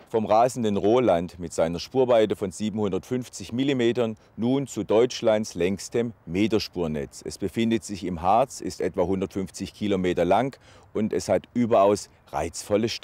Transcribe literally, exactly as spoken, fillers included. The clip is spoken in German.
Vom rasenden Rohland mit seiner Spurweite von siebenhundertfünfzig Millimetern nun zu Deutschlands längstem Meterspurnetz. Es befindet sich im Harz, ist etwa hundertfünfzig Kilometer lang und es hat überaus reizvolle Strecken.